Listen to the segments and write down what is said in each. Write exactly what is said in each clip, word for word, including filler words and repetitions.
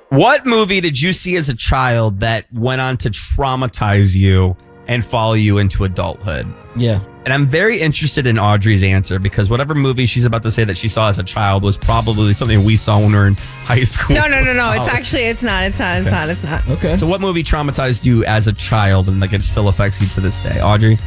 What movie did you see as a child that went on to traumatize you and follow you into adulthood? Yeah. And I'm very interested in Audrey's answer because whatever movie she's about to say that she saw as a child was probably something we saw when we were in high school. No, no, no, no. It's actually, it's not. It's not. It's Okay. not. It's not. Okay. So what movie traumatized you as a child and like it still affects you to this day? Audrey?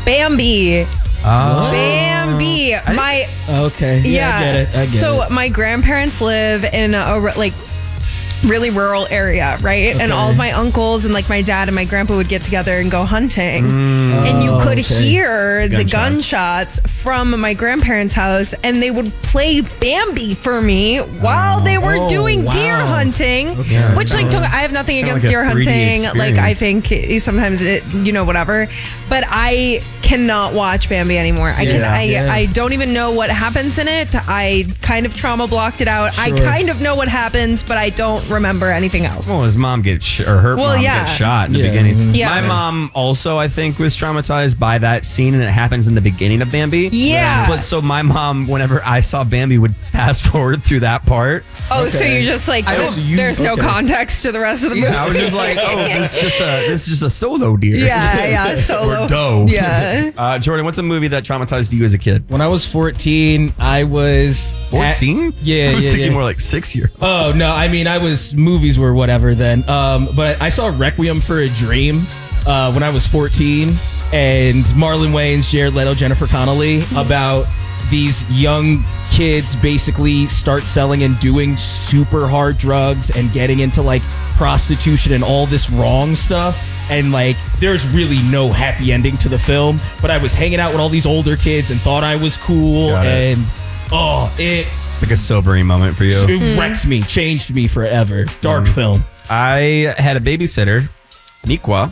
Bambi. Oh. Bambi. My Okay. Yeah, yeah. I get it. I get so it. my grandparents live in a r- like really rural area, right? And Okay. all of my uncles and like my dad and my grandpa would get together and go hunting. And you Oh, could okay. hear the Gunshots. gunshots from my grandparents' house, and they would play Bambi for me while they were Oh, doing wow. deer hunting. Yeah. Which like took, I have nothing Kinda against like a deer three D hunting. Like I experience. think sometimes it, you know, whatever. But I cannot watch Bambi anymore. I can. Yeah. I, Yeah. I don't even know what happens in it. I kind of trauma blocked it out. I Sure. kind of know what happens, but I don't remember anything else. Well, his mom get sh- or her Well, mom yeah. get shot in the Yeah. beginning. Yeah. My mom also, I think, was traumatized by that scene, and it happens in the beginning of Bambi. Yeah. But so my mom, whenever I saw Bambi, would fast forward through that part. Oh, so Okay. you're just like, I there's, don't- you- there's no okay. context to the rest of the movie. Yeah, I was just like, oh, this is just a this is just a solo deer. Yeah, yeah, solo. Or doe. Yeah. Uh, Jordan, what's a movie that traumatized you as a kid? When I was fourteen, I was at- fourteen? yeah, I was yeah, thinking yeah. more like six year. Oh no, I mean I was movies were whatever then. Um, but I saw Requiem for a Dream uh, when I was fourteen, and Marlon Wayans, Jared Leto, Jennifer Connelly about these young kids basically start selling and doing super hard drugs and getting into like prostitution and all this wrong stuff. And like, there's really no happy ending to the film. But I was hanging out with all these older kids and thought I was cool. Got it. And oh, it It's like a sobering moment for you. it wrecked me, changed me forever. Dark film. I had a babysitter, Nikwa,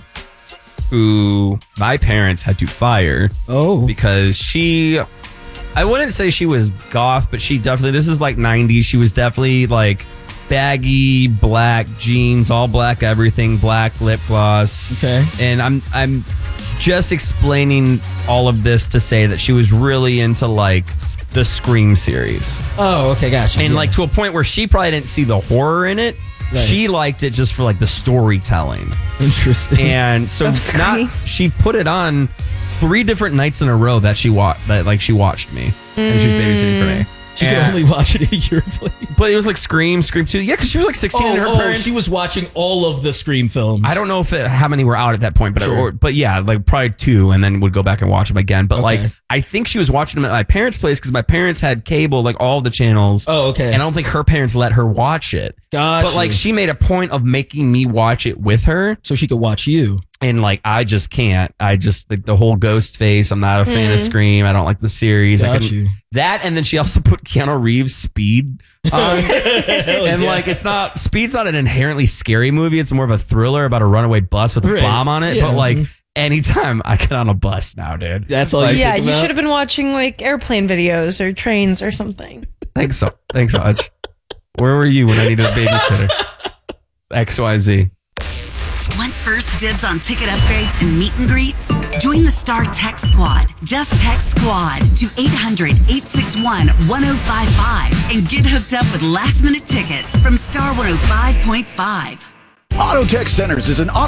who my parents had to fire Oh, because she, I wouldn't say she was goth, but she definitely, this is like nineties. She was definitely like baggy, black jeans, all black everything, black lip gloss. okay. And I'm, I'm just explaining all of this to say that she was really into like the Scream series. Oh, okay, gotcha. And Yeah. like to a point where she probably didn't see the horror in it. Right. She liked it just for like the storytelling. interesting. And so Of Scream. not, she put it on three different nights in a row that she watched that like she watched me and she was babysitting for me. She could And- only watch it at your place. But it was like Scream, Scream two. Yeah, because she was like sixteen and her oh, parents. she was watching all of the Scream films. I don't know if it, how many were out at that point, but Sure. or, but yeah, like probably two, and then would go back and watch them again. But like, Okay. I think she was watching them at my parents' place because my parents had cable, like all the channels. Oh, okay. And I don't think her parents let her watch it. Gotcha. But like, she made a point of making me watch it with her, So she could watch you. and like, I just can't. I just like the whole ghost face. I'm not a fan of Scream. I don't like the series. I Got couldn't- you. That, and then she also put Keanu Reeves' Speed on. And yeah. like, it's not, Speed's not an inherently scary movie. It's more of a thriller about a runaway bus with a Right. bomb on it. Yeah. But like, anytime I get on a bus now, dude. That's all you Yeah, think you about? should have been watching like airplane videos or trains or something. Thanks so, thanks so much. Where were you when I needed a babysitter? X Y Z. Want first dibs on ticket upgrades and meet and greets? Join the Star Text Squad. Just text SQUAD to eight hundred, eight six one, one oh five five and get hooked up with last minute tickets from Star one oh five point five. Auto Tech Centers is an auto